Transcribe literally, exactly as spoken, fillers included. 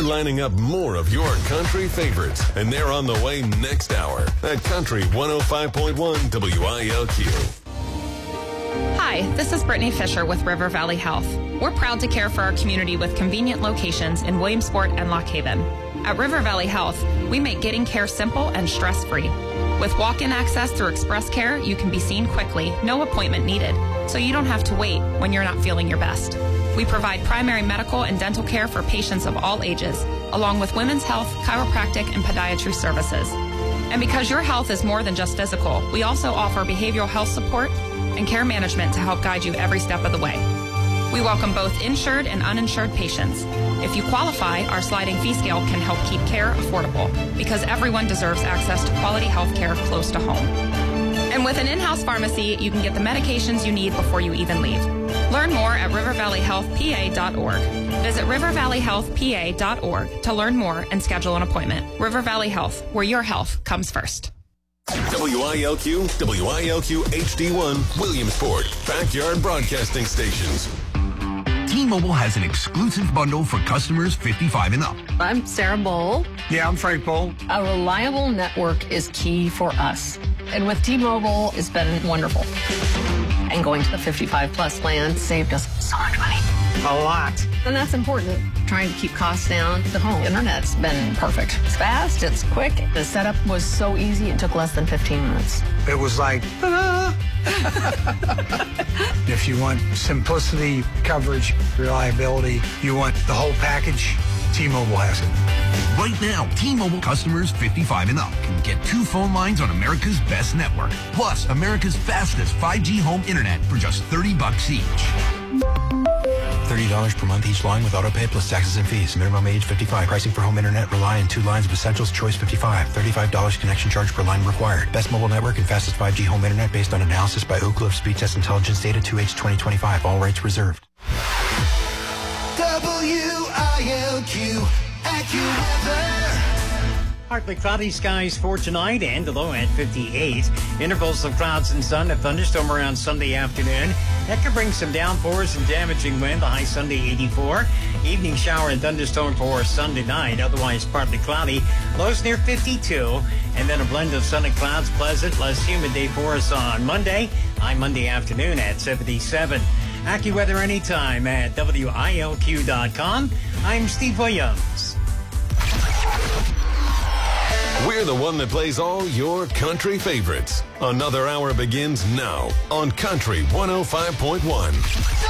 We're lining up more of your country favorites, and they're on the way next hour at Country one oh five point one W I L Q. Hi, this is Brittany Fisher with River Valley Health. We're proud to care for our community with convenient locations in Williamsport and Lock Haven. At River Valley Health, we make getting care simple and stress-free. With walk-in access through Express Care, you can be seen quickly, no appointment needed, so you don't have to wait when you're not feeling your best. We provide primary medical and dental care for patients of all ages, along with women's health, chiropractic, and podiatry services. And because your health is more than just physical, we also offer behavioral health support and care management to help guide you every step of the way. We welcome both insured and uninsured patients. If you qualify, our sliding fee scale can help keep care affordable because everyone deserves access to quality health care close to home. And with an in-house pharmacy, you can get the medications you need before you even leave. Learn more at river valley health p a dot org. Visit river valley health p a dot org to learn more and schedule an appointment. River Valley Health, where your health comes first. W I L Q, W I L Q H D one, Williamsport, backyard broadcasting stations. T-Mobile has an exclusive bundle for customers fifty-five and up. I'm Sarah Bowl. Yeah, I'm Frank Bowl. A reliable network is key for us. And with T-Mobile, it's been wonderful. And going to the fifty-five plus plan saved us so much money. A lot. And that's important. Trying to keep costs down. The home internet's been perfect. It's fast, it's quick. The setup was so easy, it took less than fifteen minutes. It was like, ah. If you want simplicity, coverage, reliability, you want the whole package, T-Mobile has it. Right now, T-Mobile customers fifty-five and up can get two phone lines on America's best network, plus America's fastest five G home internet for just thirty bucks each. thirty dollars per month each line with autopay plus taxes and fees. Minimum age fifty-five. Pricing for home internet rely on two lines of Essentials Choice fifty-five. thirty-five dollars connection charge per line required. Best mobile network and fastest five G home internet based on analysis by Oak Cliff Speed Test Intelligence Data two H twenty twenty-five. All rights reserved. W I L Q AccuWeather. Partly cloudy skies for tonight and the low at fifty-eight. Intervals of clouds and sun. A thunderstorm around Sunday afternoon. That could bring some downpours and damaging wind. The high Sunday eighty-four. Evening shower and thunderstorm for Sunday night. Otherwise partly cloudy. Lows near fifty-two. And then a blend of sun and clouds. Pleasant, less humid day for us on Monday. High Monday afternoon at seventy-seven. AccuWeather anytime at W I L Q dot com. I'm Steve Williams. We're the one that plays all your country favorites. Another hour begins now on Country one oh five point one.